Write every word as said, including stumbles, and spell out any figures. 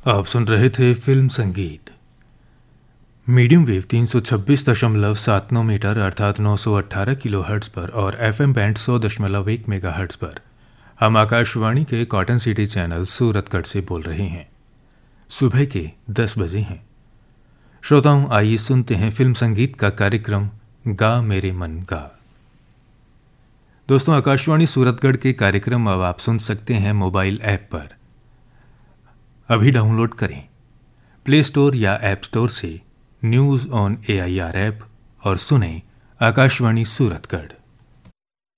आप सुन रहे थे फिल्म संगीत। मीडियम वेव तीन सौ छब्बीस दशमलव सात नौ मीटर अर्थात नौ सौ अट्ठारह किलो हर्ट्ज पर और एफएम बैंड सौ दशमलव एक मेगा हर्ट्ज पर हम आकाशवाणी के कॉटन सिटी चैनल सूरतगढ़ से बोल रहे हैं। सुबह के दस बजे हैं। श्रोताओं, आइए सुनते हैं फिल्म संगीत का कार्यक्रम गा मेरे मन गा। दोस्तों, आकाशवाणी सूरतगढ़ के कार्यक्रम अब आप सुन सकते हैं मोबाइल ऐप पर। अभी डाउनलोड करें प्ले स्टोर या ऐप स्टोर से news on A I R app और सुनें आकाशवाणी सूरतगढ़।